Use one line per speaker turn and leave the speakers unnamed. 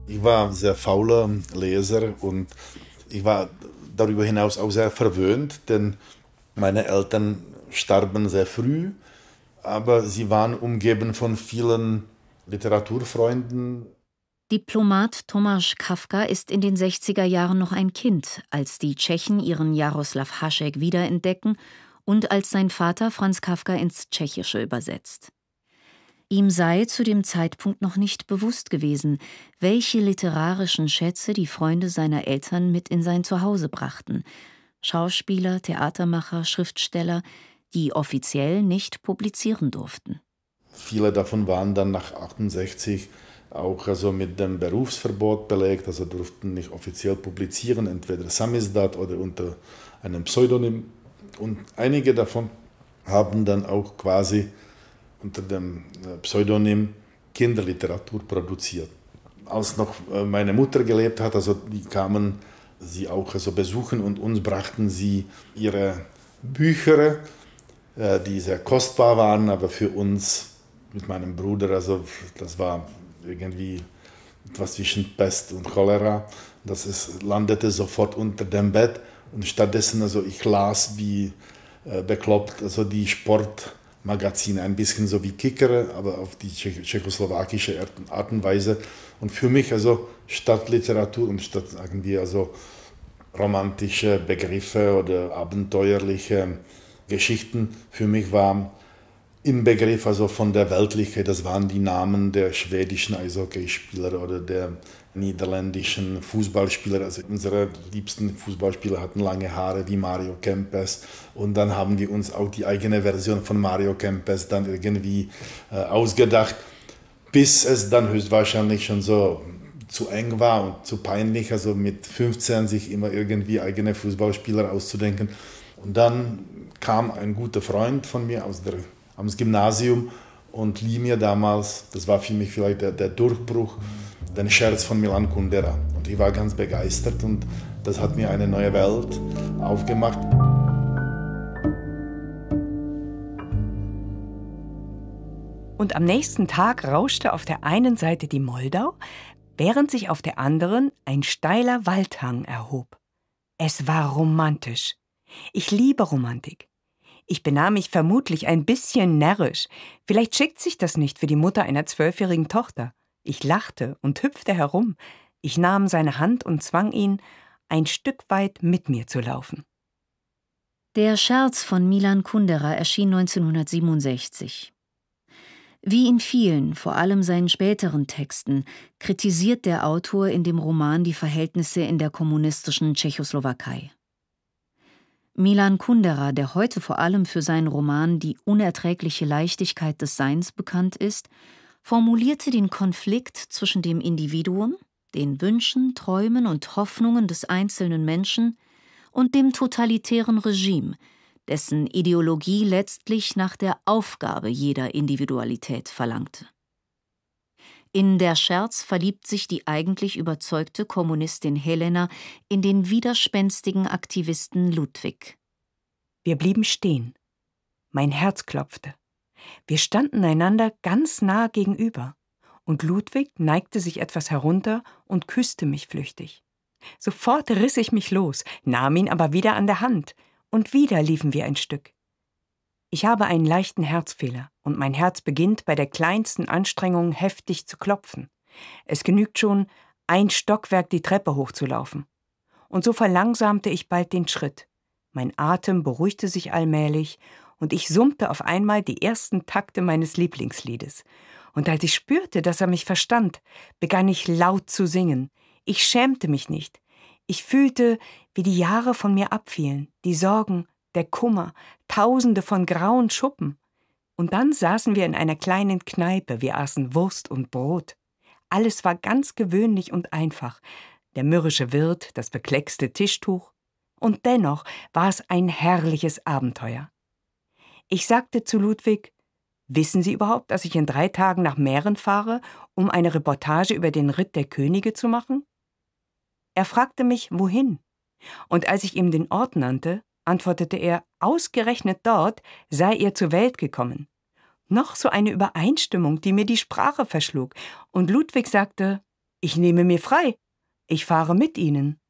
Ich war ein sehr fauler Leser und ich war darüber hinaus auch sehr verwöhnt, denn meine Eltern starben sehr früh, aber sie waren umgeben von vielen Literaturfreunden.
Diplomat Tomáš Kafka ist in den 60er Jahren noch ein Kind, als die Tschechen ihren Jaroslav Hašek wiederentdecken und als sein Vater Franz Kafka ins Tschechische übersetzt. Ihm sei zu dem Zeitpunkt noch nicht bewusst gewesen, welche literarischen Schätze die Freunde seiner Eltern mit in sein Zuhause brachten. Schauspieler, Theatermacher, Schriftsteller, die offiziell nicht publizieren durften.
Viele davon waren dann nach 68 auch also mit dem Berufsverbot belegt, also durften nicht offiziell publizieren, entweder Samizdat oder unter einem Pseudonym. Und einige davon haben dann auch quasi unter dem Pseudonym Kinderliteratur produziert. Als noch meine Mutter gelebt hat, also die kamen sie auch also besuchen und uns brachten sie ihre Bücher, die sehr kostbar waren, aber für uns mit meinem Bruder, also das war irgendwie etwas zwischen Pest und Cholera. Landete sofort unter dem Bett und stattdessen, also ich las wie bekloppt, also die Sportmagazine, ein bisschen so wie Kicker, aber auf die tschechoslowakische Art und Weise. Und für mich also statt Literatur und statt irgendwie also romantische Begriffe oder abenteuerliche Geschichten, für mich war im Begriff also von der Weltlichkeit, das waren die Namen der schwedischen Eishockeyspieler oder der niederländischen Fußballspieler. Also unsere liebsten Fußballspieler hatten lange Haare wie Mario Kempes und dann haben wir uns auch die eigene Version von Mario Kempes dann irgendwie ausgedacht, bis es dann höchstwahrscheinlich schon so zu eng war und zu peinlich, also mit 15 sich immer irgendwie eigene Fußballspieler auszudenken. Und dann kam ein guter Freund von mir aus am Gymnasium und lieh mir damals, das war für mich vielleicht der Durchbruch, den Scherz von Milan Kundera. Und ich war ganz begeistert und das hat mir eine neue Welt aufgemacht.
Und am nächsten Tag rauschte auf der einen Seite die Moldau, während sich auf der anderen ein steiler Waldhang erhob. Es war romantisch. Ich liebe Romantik. Ich benahm mich vermutlich ein bisschen närrisch. Vielleicht schickt sich das nicht für die Mutter einer 12-jährigen Tochter. Ich lachte und hüpfte herum. Ich nahm seine Hand und zwang ihn, ein Stück weit mit mir zu laufen.
Der Scherz von Milan Kundera erschien 1967. Wie in vielen, vor allem seinen späteren Texten, kritisiert der Autor in dem Roman die Verhältnisse in der kommunistischen Tschechoslowakei. Milan Kundera, der heute vor allem für seinen Roman Die unerträgliche Leichtigkeit des Seins bekannt ist, formulierte den Konflikt zwischen dem Individuum, den Wünschen, Träumen und Hoffnungen des einzelnen Menschen und dem totalitären Regime, dessen Ideologie letztlich nach der Aufgabe jeder Individualität verlangte. In Der Scherz verliebt sich die eigentlich überzeugte Kommunistin Helena in den widerspenstigen Aktivisten Ludwig.
Wir blieben stehen. Mein Herz klopfte. Wir standen einander ganz nah gegenüber, und Ludwig neigte sich etwas herunter und küsste mich flüchtig. Sofort riss ich mich los, nahm ihn aber wieder an der Hand, und wieder liefen wir ein Stück. Ich habe einen leichten Herzfehler und mein Herz beginnt bei der kleinsten Anstrengung heftig zu klopfen. Es genügt schon, ein Stockwerk die Treppe hochzulaufen. Und so verlangsamte ich bald den Schritt. Mein Atem beruhigte sich allmählich und ich summte auf einmal die ersten Takte meines Lieblingsliedes. Und als ich spürte, dass er mich verstand, begann ich laut zu singen. Ich schämte mich nicht. Ich fühlte, wie die Jahre von mir abfielen, die Sorgen, der Kummer, Tausende von grauen Schuppen. Und dann saßen wir in einer kleinen Kneipe, wir aßen Wurst und Brot. Alles war ganz gewöhnlich und einfach. Der mürrische Wirt, das bekleckste Tischtuch. Und dennoch war es ein herrliches Abenteuer. Ich sagte zu Ludwig: Wissen Sie überhaupt, dass ich in 3 Tagen nach Mähren fahre, um eine Reportage über den Ritt der Könige zu machen? Er fragte mich, wohin. Und als ich ihm den Ort nannte, antwortete er, ausgerechnet dort sei er zur Welt gekommen. Noch so eine Übereinstimmung, die mir die Sprache verschlug. Und Ludwig sagte: Ich nehme mir frei. Ich fahre mit Ihnen.